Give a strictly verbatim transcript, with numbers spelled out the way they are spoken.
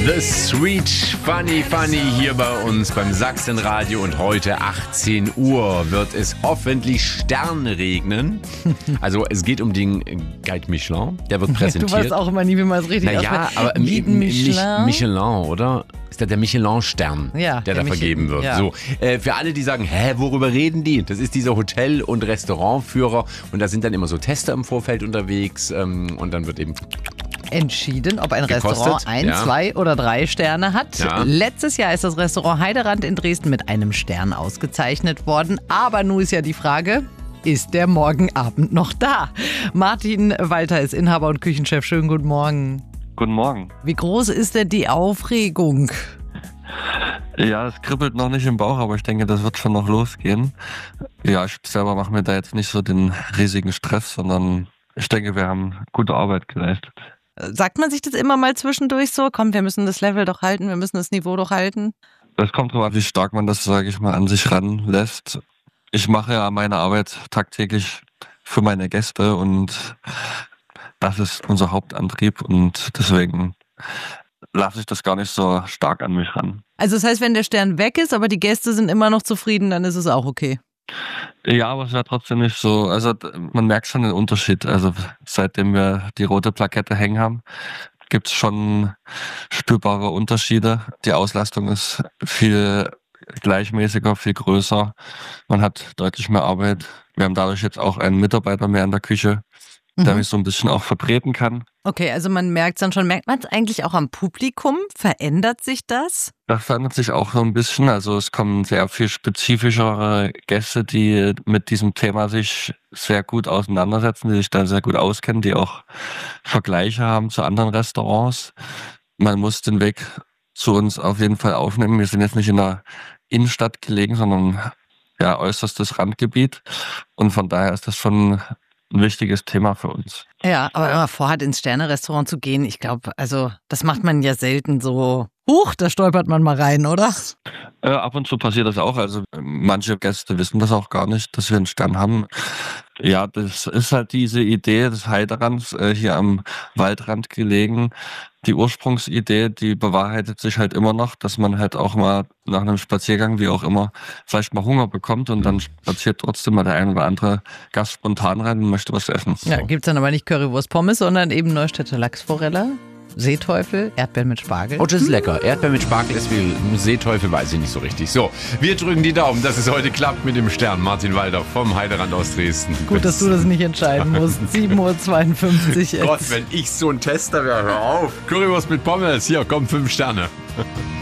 The Sweet Funny Funny hier bei uns beim Sachsenradio und heute achtzehn Uhr wird es hoffentlich Sterne regnen. Also es geht um den Guide Michelin, der wird präsentiert. Du weißt auch immer nie, wie man es richtig ausspricht. Naja, aber Michelin. Michelin. Michelin, oder? Ist das der Michelin-Stern, ja, der, der da Michelin, vergeben wird? Ja. So, äh, für alle, die sagen, hä, worüber reden die? Das ist dieser Hotel- und Restaurantführer und da sind dann immer so Tester im Vorfeld unterwegs ähm, und dann wird eben entschieden, ob ein gekostet, Restaurant ein, ja. zwei oder drei Sterne hat. Ja. Letztes Jahr ist das Restaurant Heiderand in Dresden mit einem Stern ausgezeichnet worden. Aber nun ist ja die Frage, ist der morgen Abend noch da? Martin Walter ist Inhaber und Küchenchef. Schönen guten Morgen. Guten Morgen. Wie groß ist denn die Aufregung? Ja, es kribbelt noch nicht im Bauch, aber ich denke, das wird schon noch losgehen. Ja, ich selber mache mir da jetzt nicht so den riesigen Stress, sondern ich denke, wir haben gute Arbeit geleistet. Sagt man sich das immer mal zwischendurch so? Komm, wir müssen das Level doch halten, wir müssen das Niveau doch halten? Das kommt drauf an, wie stark man das, sage ich mal, an sich ranlässt. Ich mache ja meine Arbeit tagtäglich für meine Gäste und das ist unser Hauptantrieb und deswegen lasse ich das gar nicht so stark an mich ran. Also das heißt, wenn der Stern weg ist, aber die Gäste sind immer noch zufrieden, dann ist es auch okay? Ja, aber es war trotzdem nicht so, also man merkt schon den Unterschied. Also seitdem wir die rote Plakette hängen haben, gibt es schon spürbare Unterschiede. Die Auslastung ist viel gleichmäßiger, viel größer. Man hat deutlich mehr Arbeit. Wir haben dadurch jetzt auch einen Mitarbeiter mehr in der Küche, der mich so ein bisschen auch vertreten kann. Okay, also man merkt es dann schon. Merkt man es eigentlich auch am Publikum? Verändert sich das? Das verändert sich auch so ein bisschen. Also es kommen sehr viel spezifischere Gäste, die mit diesem Thema sich sehr gut auseinandersetzen, die sich da sehr gut auskennen, die auch Vergleiche haben zu anderen Restaurants. Man muss den Weg zu uns auf jeden Fall aufnehmen. Wir sind jetzt nicht in der Innenstadt gelegen, sondern ja äußerstes Randgebiet. Und von daher ist das schon ein wichtiges Thema für uns. Ja, aber wenn man vorhat, ins Sterne-Restaurant zu gehen, ich glaube, also das macht man ja selten so, huch, da stolpert man mal rein, oder? Äh, ab und zu passiert das auch. Also manche Gäste wissen das auch gar nicht, dass wir einen Stern haben. Ja, das ist halt diese Idee des Heiderands, äh, hier am Waldrand gelegen. Die Ursprungsidee, die bewahrheitet sich halt immer noch, dass man halt auch mal nach einem Spaziergang, wie auch immer, vielleicht mal Hunger bekommt und dann spaziert trotzdem mal der ein oder andere Gast spontan rein und möchte was essen. Ja, gibt's dann aber nicht Currywurst Pommes, sondern eben Neustädter Lachsforelle, Seeteufel, Erdbeeren mit Spargel. Oh, das ist lecker. Erdbeeren mit Spargel ist wie Seeteufel, weiß ich nicht so richtig. So, wir drücken die Daumen, dass es heute klappt mit dem Stern. Martin Walter vom Heiderand aus Dresden. Gut, dass du das nicht entscheiden musst. sieben Uhr zweiundfünfzig. Gott, wenn ich so ein Tester wäre, hör auf. Currywurst mit Pommes, hier, kommen fünf Sterne.